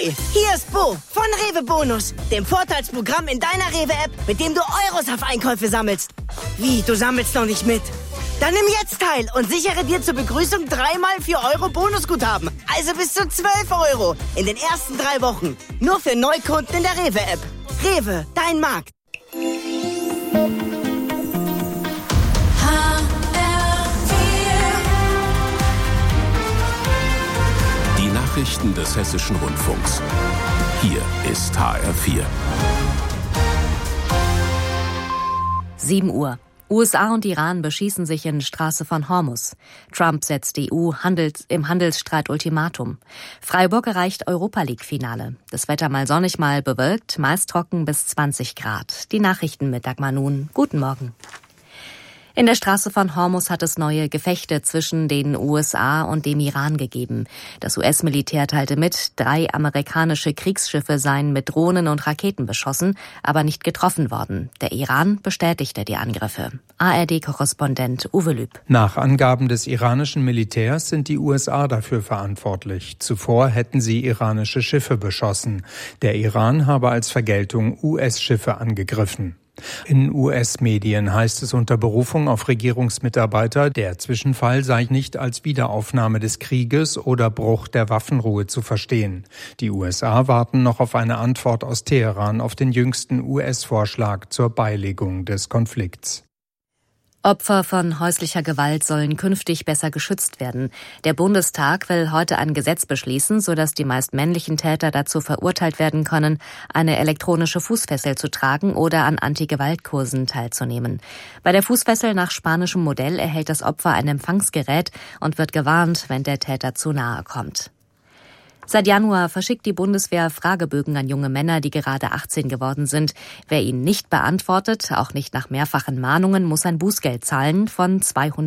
Geil! Hier ist Bo von Rewe Bonus, dem Vorteilsprogramm in deiner Rewe-App, mit dem du Euros auf Einkäufe sammelst. Wie, du sammelst noch nicht mit? Dann nimm jetzt teil und sichere dir zur Begrüßung 3x 4 Euro Bonusguthaben. Also bis zu 12 Euro in den ersten 3 Wochen. Nur für Neukunden in der Rewe-App. Rewe, dein Markt. Die Nachrichten des Hessischen Rundfunks. Hier ist HR4. 7 Uhr. USA und Iran beschießen sich in Straße von Hormuz. Trump setzt die EU im Handelsstreit Ultimatum. Freiburg erreicht Europa-League-Finale. Das Wetter mal sonnig, mal bewölkt, meist trocken bis 20 Grad. Die Nachrichten mit Dagmar Nun. Guten Morgen. In der Straße von Hormuz hat es neue Gefechte zwischen den USA und dem Iran gegeben. Das US-Militär teilte mit, 3 amerikanische Kriegsschiffe seien mit Drohnen und Raketen beschossen, aber nicht getroffen worden. Der Iran bestätigte die Angriffe. ARD-Korrespondent Uwe Lüb. Nach Angaben des iranischen Militärs sind die USA dafür verantwortlich. Zuvor hätten sie iranische Schiffe beschossen. Der Iran habe als Vergeltung US-Schiffe angegriffen. In US-Medien heißt es unter Berufung auf Regierungsmitarbeiter, der Zwischenfall sei nicht als Wiederaufnahme des Krieges oder Bruch der Waffenruhe zu verstehen. Die USA warten noch auf eine Antwort aus Teheran auf den jüngsten US-Vorschlag zur Beilegung des Konflikts. Opfer von häuslicher Gewalt sollen künftig besser geschützt werden. Der Bundestag will heute ein Gesetz beschließen, sodass die meist männlichen Täter dazu verurteilt werden können, eine elektronische Fußfessel zu tragen oder an Anti-Gewalt-Kursen teilzunehmen. Bei der Fußfessel nach spanischem Modell erhält das Opfer ein Empfangsgerät und wird gewarnt, wenn der Täter zu nahe kommt. Seit Januar verschickt die Bundeswehr Fragebögen an junge Männer, die gerade 18 geworden sind. Wer ihn nicht beantwortet, auch nicht nach mehrfachen Mahnungen, muss ein Bußgeld zahlen von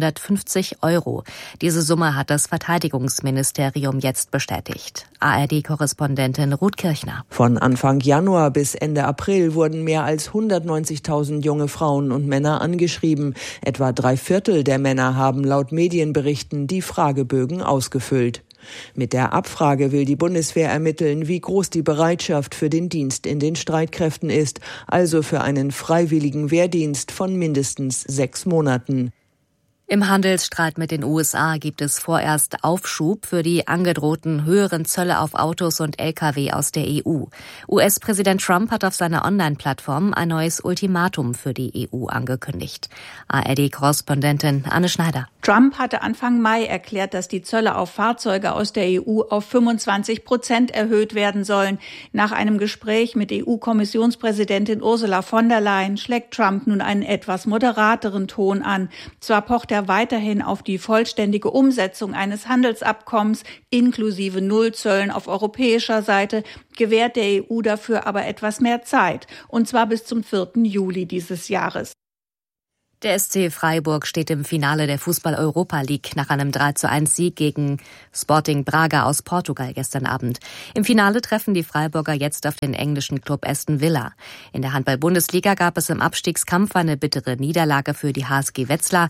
250 Euro. Diese Summe hat das Verteidigungsministerium jetzt bestätigt. ARD-Korrespondentin Ruth Kirchner. Von Anfang Januar bis Ende April wurden mehr als 190.000 junge Frauen und Männer angeschrieben. Etwa 3/4 der Männer haben laut Medienberichten die Fragebögen ausgefüllt. Mit der Abfrage will die Bundeswehr ermitteln, wie groß die Bereitschaft für den Dienst in den Streitkräften ist, also für einen freiwilligen Wehrdienst von mindestens 6 Monaten. Im Handelsstreit mit den USA gibt es vorerst Aufschub für die angedrohten höheren Zölle auf Autos und Lkw aus der EU. US-Präsident Trump hat auf seiner Online-Plattform ein neues Ultimatum für die EU angekündigt. ARD-Korrespondentin Anne Schneider. Trump hatte Anfang Mai erklärt, dass die Zölle auf Fahrzeuge aus der EU auf 25% erhöht werden sollen. Nach einem Gespräch mit EU-Kommissionspräsidentin Ursula von der Leyen schlägt Trump nun einen etwas moderateren Ton an. Zwar pocht er weiterhin auf die vollständige Umsetzung eines Handelsabkommens inklusive Nullzöllen auf europäischer Seite, gewährt der EU dafür aber etwas mehr Zeit, und zwar bis zum 4. Juli dieses Jahres. Der SC Freiburg steht im Finale der Fußball-Europa-League nach einem 3:1 gegen Sporting Braga aus Portugal gestern Abend. Im Finale treffen die Freiburger jetzt auf den englischen Club Aston Villa. In der Handball-Bundesliga gab es im Abstiegskampf eine bittere Niederlage für die HSG Wetzlar,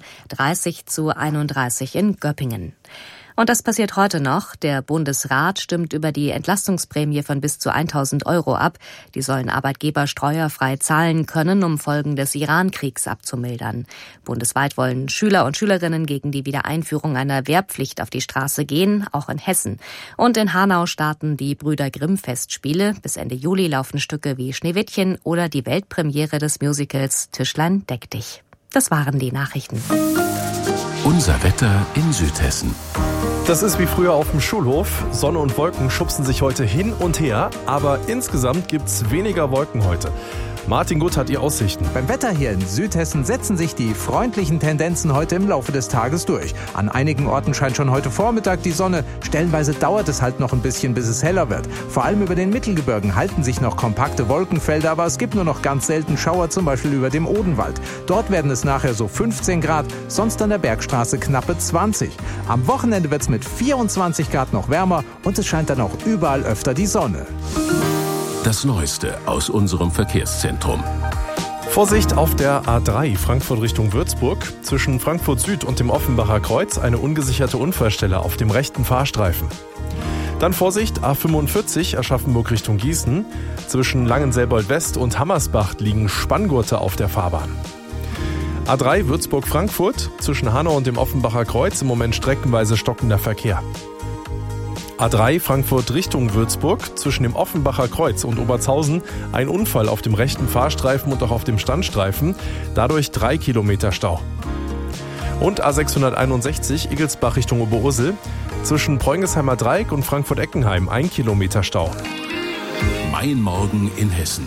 30:31 in Göppingen. Und das passiert heute noch. Der Bundesrat stimmt über die Entlastungsprämie von bis zu 1.000 Euro ab. Die sollen Arbeitgeber steuerfrei zahlen können, um Folgen des Iran-Kriegs abzumildern. Bundesweit wollen Schüler und Schülerinnen gegen die Wiedereinführung einer Wehrpflicht auf die Straße gehen, auch in Hessen. Und in Hanau starten die Brüder Grimm-Festspiele. Bis Ende Juli laufen Stücke wie Schneewittchen oder die Weltpremiere des Musicals Tischlein deck dich. Das waren die Nachrichten. Unser Wetter in Südhessen. Das ist wie früher auf dem Schulhof. Sonne und Wolken schubsen sich heute hin und her, aber insgesamt gibt's weniger Wolken heute. Martin Gutt hat die Aussichten. Beim Wetter hier in Südhessen setzen sich die freundlichen Tendenzen heute im Laufe des Tages durch. An einigen Orten scheint schon heute Vormittag die Sonne. Stellenweise dauert es halt noch ein bisschen, bis es heller wird. Vor allem über den Mittelgebirgen halten sich noch kompakte Wolkenfelder, aber es gibt nur noch ganz selten Schauer, zum Beispiel über dem Odenwald. Dort werden es nachher so 15 Grad, sonst an der Bergstraße knappe 20. Am Wochenende wird es mit 24 Grad noch wärmer und es scheint dann auch überall öfter die Sonne. Das Neueste aus unserem Verkehrszentrum. Vorsicht auf der A3 Frankfurt Richtung Würzburg. Zwischen Frankfurt Süd und dem Offenbacher Kreuz eine ungesicherte Unfallstelle auf dem rechten Fahrstreifen. Dann Vorsicht, A45 Aschaffenburg Richtung Gießen. Zwischen Langenselbold-West und Hammersbach liegen Spanngurte auf der Fahrbahn. A3 Würzburg-Frankfurt. Zwischen Hanau und dem Offenbacher Kreuz im Moment streckenweise stockender Verkehr. A3 Frankfurt Richtung Würzburg. Zwischen dem Offenbacher Kreuz und Obertshausen ein Unfall auf dem rechten Fahrstreifen und auch auf dem Standstreifen. Dadurch 3 Kilometer Stau. Und A661 Igelsbach Richtung Oberursel. Zwischen Preungesheimer Dreieck und Frankfurt-Eckenheim 1 Kilometer Stau. Mein Morgen in Hessen.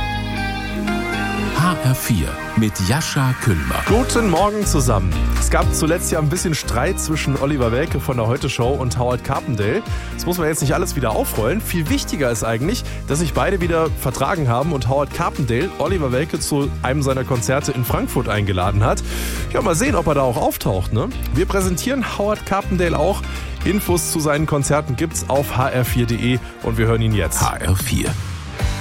HR4 mit Jascha Kühlmer. Guten Morgen zusammen. Es gab zuletzt ja ein bisschen Streit zwischen Oliver Welke von der Heute-Show und Howard Carpendale. Das muss man jetzt nicht alles wieder aufrollen. Viel wichtiger ist eigentlich, dass sich beide wieder vertragen haben und Howard Carpendale Oliver Welke zu einem seiner Konzerte in Frankfurt eingeladen hat. Ja, mal sehen, ob er da auch auftaucht, ne? Wir präsentieren Howard Carpendale auch. Infos zu seinen Konzerten gibt's auf hr4.de und wir hören ihn jetzt. HR4.